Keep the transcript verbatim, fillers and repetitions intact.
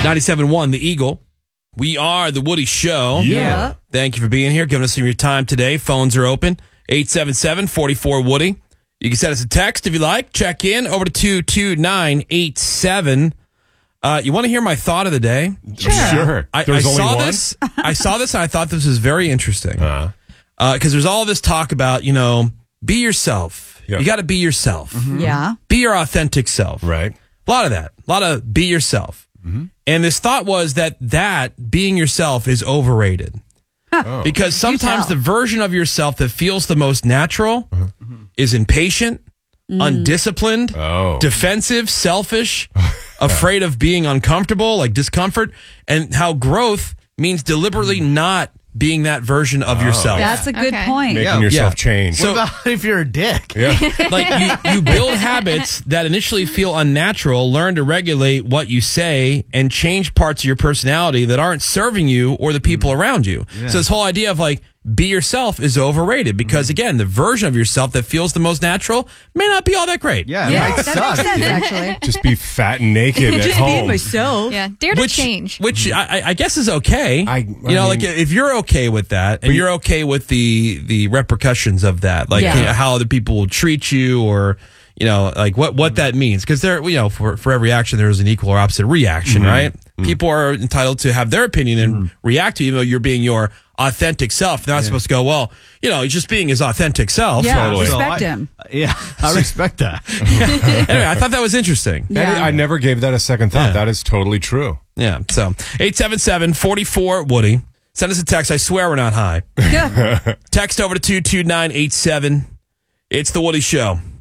ninety-seven point one, The Eagle. We are The Woody Show. Yeah. Thank you for being here, giving us some of your time today. Phones are open. eight seven seven, four four, Woody. You can send us a text if you like. Check in over to two two nine eight seven. Uh, you want to hear my thought of the day? Sure. sure. I, I There's only saw one? this. I saw this and I thought this was very interesting. Uh-huh. Uh, cause there's all this talk about, you know, be yourself. Yeah. You got to be yourself. Mm-hmm. Yeah. Be your authentic self. Right. A lot of that. A lot of be yourself. Mm-hmm. And this thought was that that being yourself is overrated. Oh. Because sometimes the version of yourself that feels the most natural Uh-huh. is impatient, undisciplined, Oh. defensive, selfish, afraid of being uncomfortable, like discomfort, and how growth means deliberately not being that version of yourself. That's a good Okay. point. Making Yeah. yourself Yeah. change. So- What about if you're a dick? yeah. Like you, you build habits that initially feel unnatural, learn to regulate what you say, and change parts of your personality that aren't serving you or the people around you. So this whole idea of like be yourself is overrated because again, the version of yourself that feels the most natural may not be all that great. Yeah, it Yeah, might that suck. makes sense, dude. actually. Just be fat and naked at Just home. being myself. Yeah, dare to Which, change. which I, I guess is okay. I- I you know, like mean- if you're okay with that, and you're okay with the the repercussions of that, like Yeah. you know, how other people will treat you, or you know, like what what that means, because there, you know, for for every action there is an equal or opposite reaction, right? People are entitled to have their opinion and react to you, even though you're being your authentic self. They're not supposed to go, well, you know, he's just being his authentic self. Yeah, Totally. respect So I- him. Yeah, I respect that. Anyway, I thought that was interesting. That is- I never gave that a second thought. Yeah. That is totally true. Yeah. So eight seven seven, four four, Woody. Send us a text. I swear we're not high. Yeah. Text over to two two nine eight seven. It's The Woody Show.